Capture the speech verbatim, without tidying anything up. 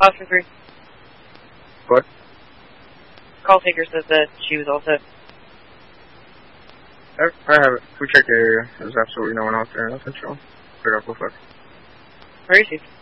Option three. What? Call taker says that she was all set. I, I have it. We checked the area. There's absolutely no one out there in the central. Figure out what the fuck. Where is he?